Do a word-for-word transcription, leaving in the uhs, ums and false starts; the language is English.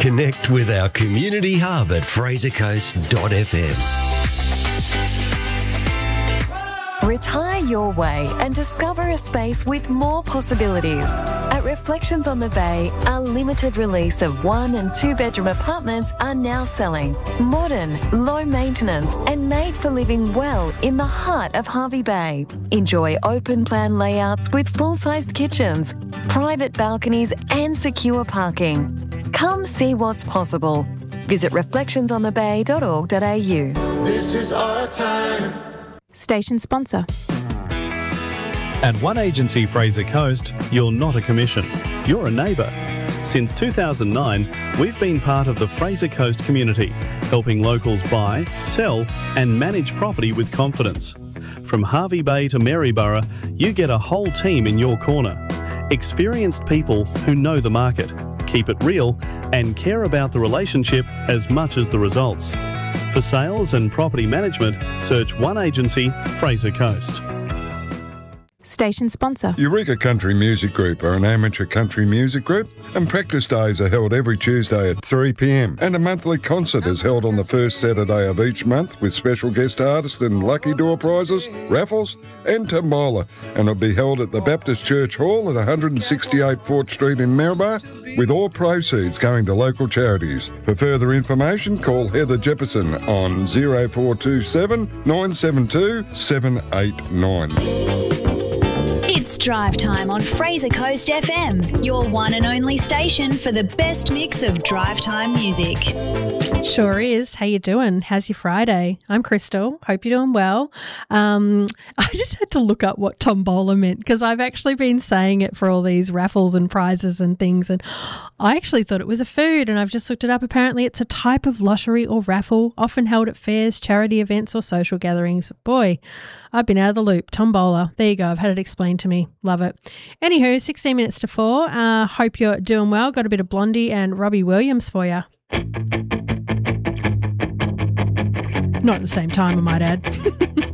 Connect with our community hub at fraser coast dot f m. Retire your way and discover a space with more possibilities. At Reflections on the Bay, our limited release of one and two bedroom apartments are now selling. Modern, low maintenance and made for living well in the heart of Hervey Bay. Enjoy open plan layouts with full-sized kitchens, private balconies and secure parking. Come see what's possible. Visit reflections on the bay dot org dot a u. This is our time. Station sponsor. At One Agency Fraser Coast, you're not a commission, you're a neighbour. Since two thousand nine, we've been part of the Fraser Coast community, helping locals buy, sell and manage property with confidence. From Hervey Bay to Maryborough, you get a whole team in your corner. Experienced people who know the market, keep it real and care about the relationship as much as the results. For sales and property management, search One Agency Fraser Coast. Station sponsor. Eureka Country Music Group are an amateur country music group, and practice days are held every Tuesday at three p m and a monthly concert is held on the first Saturday of each month with special guest artists and lucky door prizes, raffles and tombola, and will be held at the Baptist Church Hall at one sixty-eight Fort Street in Maryborough, with all proceeds going to local charities. For further information, call Heather Jefferson on zero four two seven, nine seven two, seven eight nine. It's Drive Time on Fraser Coast F M, your one and only station for the best mix of drive time music. Sure is. How you doing? How's your Friday? I'm Crystal. Hope you're doing well. Um, I just had to look up what tombola meant because I've actually been saying it for all these raffles and prizes and things, and I actually thought it was a food, and I've just looked it up. Apparently it's a type of lottery or raffle often held at fairs, charity events or social gatherings. Boy, I've been out of the loop. Tombola. There you go. I've had it explained to me. Love it. Anywho, sixteen minutes to four. Uh, hope you're doing well. Got a bit of Blondie and Robbie Williams for you. Not at the same time, I might add.